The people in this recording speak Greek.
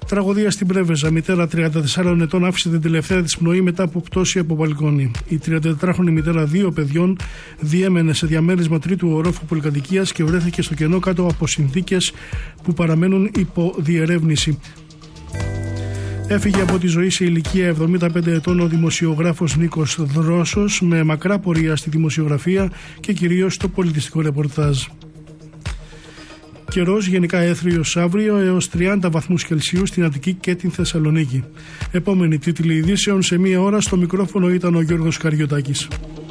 Τραγωδία στην Πρέβεζα. Μητέρα 34 ετών άφησε την τελευταία της πνοή μετά από πτώση από μπαλκόνι. Η 34χρονη μητέρα 2 παιδιών διέμενε σε διαμέρισμα τρίτου ορόφου πολυκατοικίας και βρέθηκε στο κενό κάτω από συνθήκες που παραμένουν υπό διερεύνηση. Έφυγε από τη ζωή σε ηλικία 75 ετών ο δημοσιογράφος Νίκος Δρόσος, με μακρά πορεία στη δημοσιογραφία και κυρίως στο πολιτιστικό ρεπορτάζ. Καιρός γενικά έθριος αύριο έως 30 βαθμούς Κελσίου στην Αττική και την Θεσσαλονίκη. Επόμενη τίτλη ειδήσεων σε μία ώρα. Στο μικρόφωνο ήταν ο Γιώργος Καριωτάκης.